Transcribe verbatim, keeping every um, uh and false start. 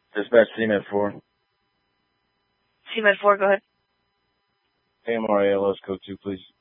Dispatch C M E D four. C M E D four, go ahead. A M R A L S code two, please.